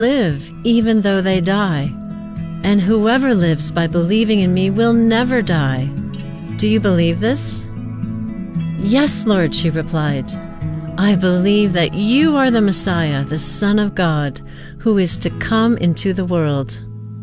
live even though they die, and whoever lives by believing in me will never die. Do you believe this?" "Yes, Lord," she replied. "I believe that you are the Messiah, the Son of God, who is to come into the world."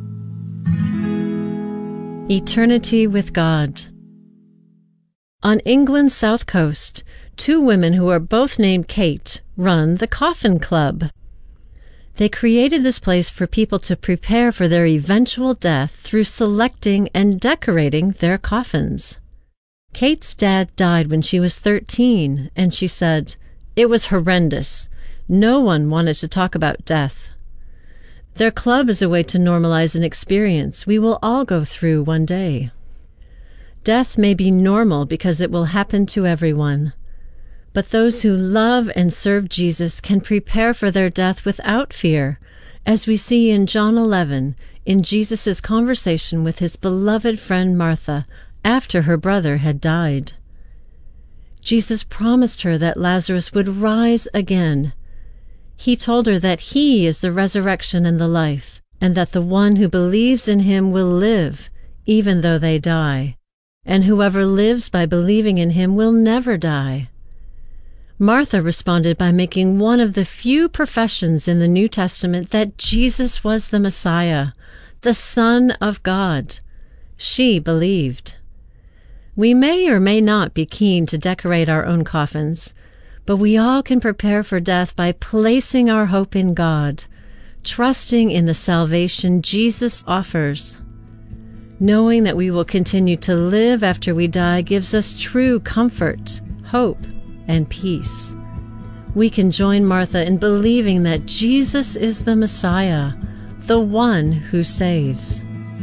Eternity with God. On England's south coast, two women who are both named Kate run the Coffin Club. They created this place for people to prepare for their eventual death through selecting and decorating their coffins. Kate's dad died when she was 13, and she said, "It was horrendous. No one wanted to talk about death." Their club is a way to normalize an experience we will all go through one day. Death may be normal because it will happen to everyone. But those who love and serve Jesus can prepare for their death without fear, as we see in John 11 in Jesus' conversation with his beloved friend Martha after her brother had died. Jesus promised her that Lazarus would rise again. He told her that he is the resurrection and the life, and that the one who believes in him will live, even though they die, and whoever lives by believing in him will never die. Martha responded by making one of the few professions in the New Testament that Jesus was the Messiah, the Son of God. She believed. We may or may not be keen to decorate our own coffins, but we all can prepare for death by placing our hope in God, trusting in the salvation Jesus offers. Knowing that we will continue to live after we die gives us true comfort, hope, and peace. We can join Martha in believing that Jesus is the Messiah, the one who saves.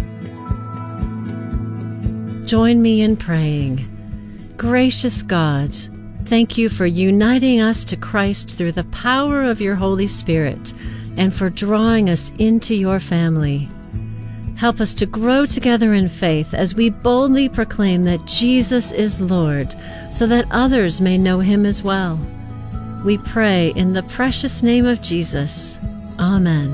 Join me in praying. Gracious God, thank you for uniting us to Christ through the power of your Holy Spirit and for drawing us into your family. Help us to grow together in faith as we boldly proclaim that Jesus is Lord, so that others may know him as well. We pray in the precious name of Jesus. Amen.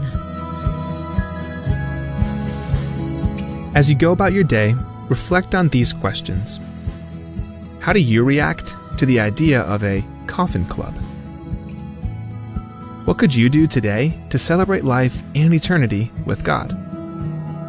As you go about your day, reflect on these questions. How do you react to the idea of a coffin club? What could you do today to celebrate life and eternity with God?